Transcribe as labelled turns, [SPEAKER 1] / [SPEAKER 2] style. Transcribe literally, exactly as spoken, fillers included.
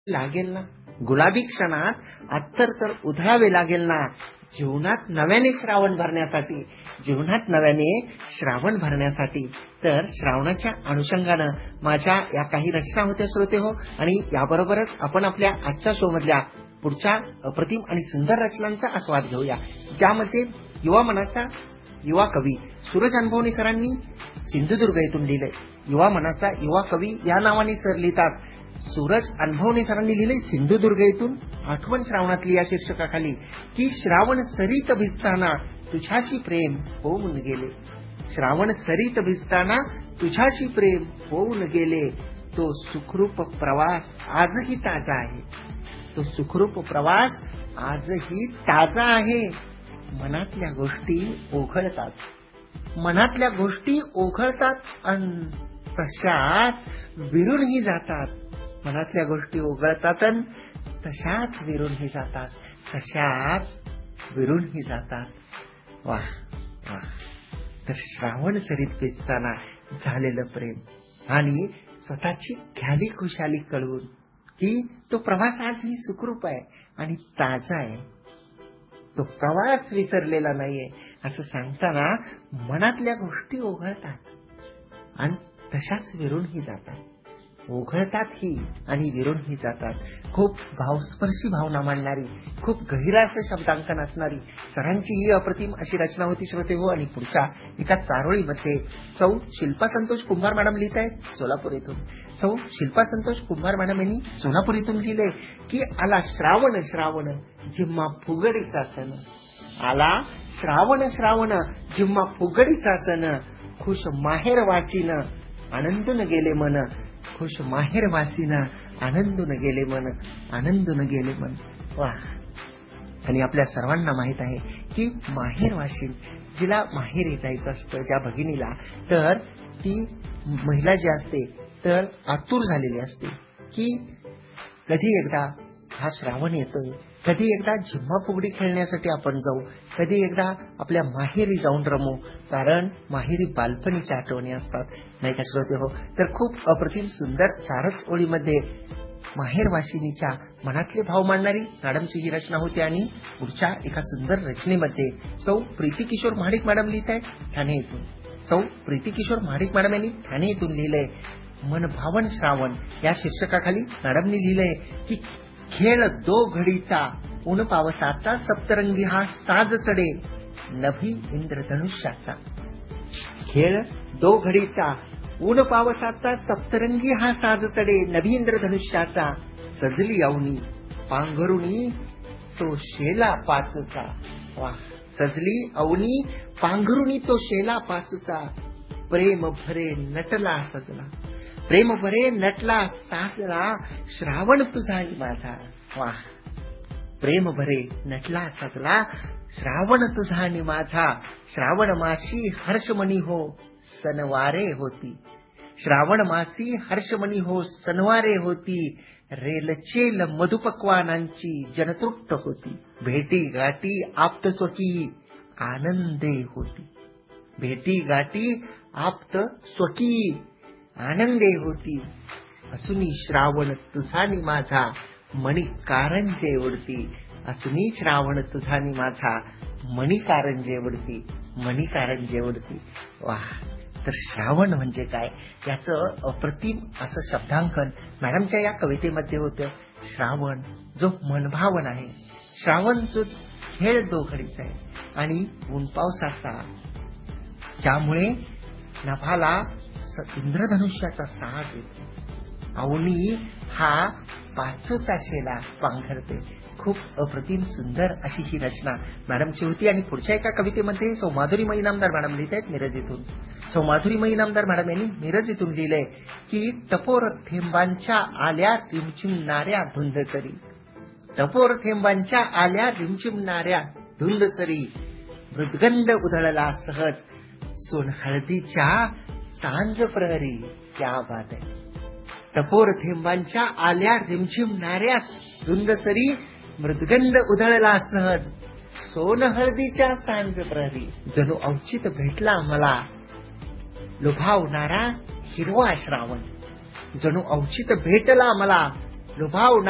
[SPEAKER 1] लागेल ना, गुलाबी क्षणात अत्तर तर उधळावे लागेल ना, जीवनात नव्याने श्रावण भरण्यासाठी जीवनात नव्याने श्रावण भरण्यासाठी तर श्रावणाच्या अनुषंगाने माझ्या या काही रचना होत्या श्रोते हो. आणि याबरोबरच आपण आपल्या आजच्या शो मधल्या पुढच्या अप्रतिम आणि सुंदर रचनांचा आस्वाद घेऊया, ज्यामध्ये युवा मनाचा युवा कवी सूरज अनुभवणे सरांनी सिंधुदुर्ग येथून लिहिलंय. युवा मनाचा युवा कवी या नावाने सर लिहितात. सूरज अनुभवणे सरांनी लिहिले सिंधुदुर्ग येथून. आठवण श्रावणातली या शीर्षकाखाली की श्रावण सरीत भिजताना तुझ्याशी प्रेम होऊन गेले. श्रावण सरीत भिजताना तुझ्याशी प्रेम होऊन गेले. तो सुखरूप प्रवास आजही ताजा आहे. तो सुखरूप प्रवास आजही ताजा आहे. मनातल्या गोष्टी ओघळतात, मनातल्या गोष्टी ओघळतात आणि तशाच विरूनही जातात. मनातल्या गोष्टी ओघळतात आणि तशाच विरूनही जातात, तशाच विरूनही जातात. वाह वाह. तर श्रावण सरीत भिजताना झालेलं प्रेम आणि स्वतःची ख्याली खुशाली कळवून की तो प्रवास आजही सुखरूप आहे आणि ताजा आहे, तो प्रवास विसरलेला नाहीये असं सांगताना मनातल्या गोष्टी ओघळतात आणि तशाच विरूनही जातात. ओघळतात ही आणि विरूनही जातात. खूप भावस्पर्शी भावना मांडणारी, खूप गहिरा असं शब्दांकन असणारी सरांची ही अप्रतिम अशी रचना होती श्रोते हो. आणि पुढच्या एका चारोळीमध्ये सौ शिल्पा संतोष कुंभार मॅडम लिहित आहेत सोलापूर येथून. सौ शिल्पा संतोष कुंभार मॅडम यांनी सोलापूर येथून लिहिले की आला श्रावण श्रावण जिम्मा फुगडीचा सण. आला श्रावण श्रावण जिम्मा फुगडीचा सण. खुश माहेर वासीन आनंदून गेले मन. खुश माहेर वासीन आनंदून गेले मन. आनंदून गेले मन. वाह. आणि आपल्या सर्वांना माहित आहे की माहेर वासीन जिला माहेरी जायचं असतं ज्या भगिनीला, तर ती महिला जी असते तर आतुर झालेली असते की कधी एकदा हा श्रावण येतोय, कधी एकदा झिम्मा फुगडी खेळण्यासाठी आपण जाऊ, कधी एकदा आपल्या माहेरी जाऊन रमू. कारण माहेरी बालपणीच्या आठवणी असतात नाही का श्रोते हो. तर खूप अप्रतिम सुंदर चारच ओळीमध्ये माहेरवासिनीच्या मनातले भाव मांडणारी मॅडमची ही रचना होती. आणि पुढच्या एका सुंदर रचनेमध्ये सौ प्रीती किशोर महाडिक मॅडम लिहित आहेत ठाणे येथून. सौ प्रीती किशोर महाडिक मॅडम यांनी ठाणे येथून लिहिलंय मन भावन श्रावण या शीर्षकाखाली मॅडमनी लिहिलंय की खेळ दो घडीचा ऊन पावसाचा सप्तरंगी हा साज चढे नभी इंद्रधनुष्याचा. खेळ दो घडीचा ऊन पावसाचा सप्तरंगी हा साज चढे नभी इंद्रधनुष्याचा. सजली अवनी पांघरुणी तो शेला पाचचा. वाह. सजली अवनी पांघरुणी तो शेला पाचचा. प्रेम भरे नटला सजला. प्रेम भरे नटला साजला श्रावण तुझा आणि माझा. वाह. प्रेम भरे नटला सजला श्रावण तुझा आणि माझा. श्रावण मासी हर्षमणी हो सनवारे होती. श्रावण मासी हर्षमणी हो सनवारे होती. रेलचेल मधुपक्वानांची जनतृप्त होती. भेटी गाठी आप्त स्वकी आनंदे होती. भेटी गाठी आप्त स्वकी आनंदे होती. असुनी श्रावण तुझानी माझा मणी कारंजे उडती. असुनी श्रावण तुझानी माझा मणी कारंजे उडती. मणी कारंजे उडती. वाह. तर श्रावण म्हणजे काय याचं अप्रतिम असं शब्दांकन मॅडमच्या या कवितेमध्ये होतं. श्रावण जो मनभावन आहे, श्रावण जो खेळ दोघडीचा आहे आणि ऊन पावसाचा, ज्यामुळे नभाला इंद्रधनुष्याचा साज येतो. अवनी हा पाचोचा शेला पांघरते. खूप अप्रतिम सुंदर अशी ही रचना मॅडमची होती. आणि पुढच्या एका कवितेमध्ये सौ माधुरीमयी इनामदार मॅडम लिहित आहेत मिरज येथून. सौ माधुरीमयी इनामदार मॅडम यांनी मिरज येथून लिहिलंय की टपोर थेंबांच्या आल्या रिमचिमणाऱ्या धुंदसरी. टपोर थेंबांच्या आल्या रिमचिमणाऱ्या धुंदसरी. मृदगंध उधळला सहज सोन हळदीच्या सांज प्रहरी. क्या बात आहे. टपोर थेंबांच्या आल्या रिमझिमणाऱ्या धुंदसरी. मृदगंध उधळला सहज सोन हळदीच्या सांज प्रहरी. जणू औचित भेटला मला लुभावणारा हिरवा श्रावण. जणू औचित भेटला मला लुभावणारा